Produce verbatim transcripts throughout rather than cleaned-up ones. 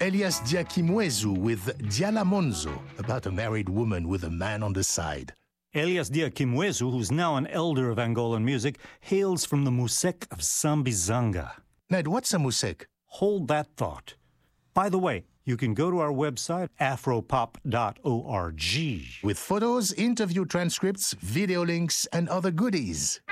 Elias Diakimwezu with Dialamonzo, about a married woman with a man on the side. Elias Diakimwezu, who's now an elder of Angolan music, hails from the Musek of Sambizanga. Ned, what's a musek? Hold that thought. By the way, you can go to our website, afropop dot org. With photos, interview transcripts, video links, and other goodies.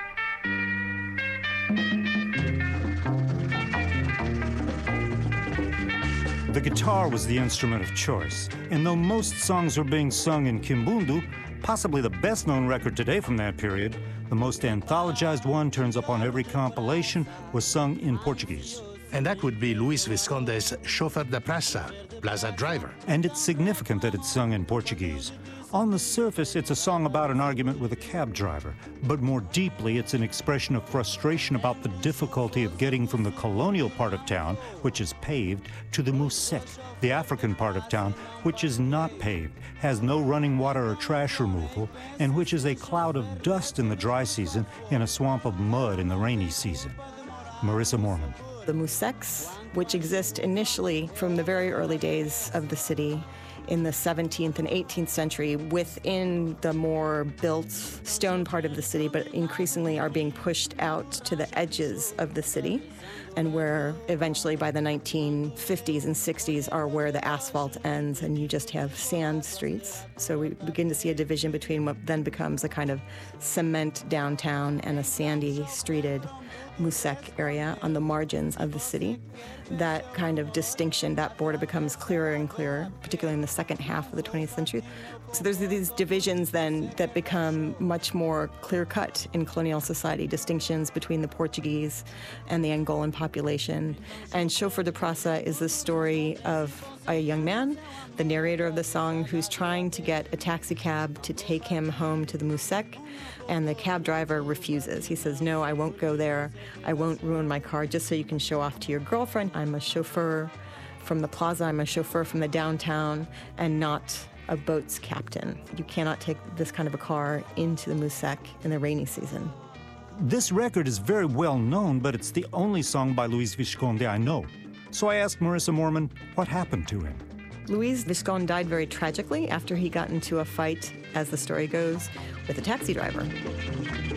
The guitar was the instrument of choice, and though most songs were being sung in Kimbundu, possibly the best-known record today from that period, the most anthologized one, turns up on every compilation, was sung in Portuguese. And that would be Luis Visconde's Chauffeur da Praça, Plaza Driver. And it's significant that it's sung in Portuguese. On the surface, it's a song about an argument with a cab driver, but more deeply, it's an expression of frustration about the difficulty of getting from the colonial part of town, which is paved, to the Musek, the African part of town, which is not paved, has no running water or trash removal, and which is a cloud of dust in the dry season and a swamp of mud in the rainy season. Marissa Moorman. The Museks, which exist initially from the very early days of the city, in the seventeenth and eighteenth century within the more built stone part of the city, but increasingly are being pushed out to the edges of the city, and where eventually by the nineteen fifties and sixties are where the asphalt ends and you just have sand streets. So we begin to see a division between what then becomes a kind of cement downtown and a sandy streeted Musek area on the margins of the city. That kind of distinction, that border becomes clearer and clearer, particularly in the second half of the twentieth century. So there's these divisions then that become much more clear-cut in colonial society, distinctions between the Portuguese and the Angolan population. And Chauffeur da Praça is the story of a young man, the narrator of the song, who's trying to get a taxi cab to take him home to the Musek, and the cab driver refuses. He says, no, I won't go there. I won't ruin my car just so you can show off to your girlfriend. I'm a chauffeur from the plaza. I'm a chauffeur from the downtown and not a boat's captain. You cannot take this kind of a car into the Musek in the rainy season. This record is very well known, but it's the only song by Luis Visconde I know. So I asked Marissa Moorman what happened to him. Luis Visconde died very tragically after he got into a fight, as the story goes, with a taxi driver.